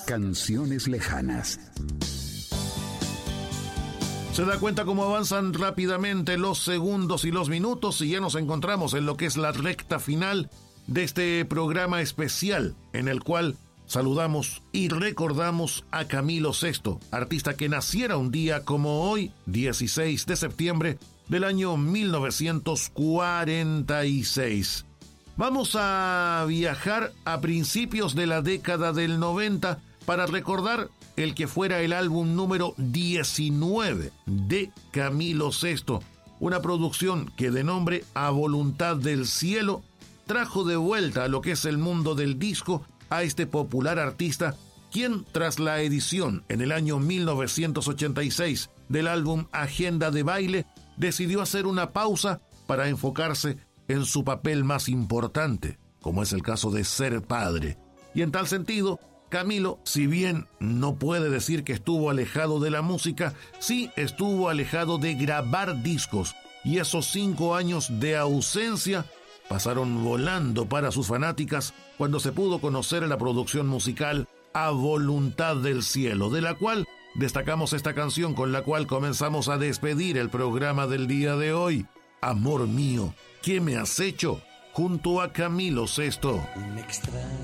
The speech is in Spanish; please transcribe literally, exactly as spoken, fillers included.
canciones lejanas. Se da cuenta cómo avanzan rápidamente los segundos y los minutos y ya nos encontramos en lo que es la recta final de este programa especial en el cual saludamos y recordamos a Camilo Sesto, artista que naciera un día como hoy, dieciséis de septiembre del año mil novecientos cuarenta y seis. Vamos a viajar a principios de la década del noventa para recordar el que fuera el álbum número diecinueve de Camilo Sesto, una producción que de nombre A Voluntad del Cielo trajo de vuelta a lo que es el mundo del disco a este popular artista, quien tras la edición en el año mil novecientos ochenta y seis del álbum Agenda de Baile, decidió hacer una pausa para enfocarse en su papel más importante, como es el caso de ser padre. Y en tal sentido, Camilo, si bien no puede decir que estuvo alejado de la música, sí estuvo alejado de grabar discos, y esos cinco años de ausencia pasaron volando para sus fanáticas cuando se pudo conocer la producción musical A Voluntad del Cielo, de la cual destacamos esta canción con la cual comenzamos a despedir el programa del día de hoy, Amor Mío, ¿qué me has hecho?, junto a Camilo Sesto.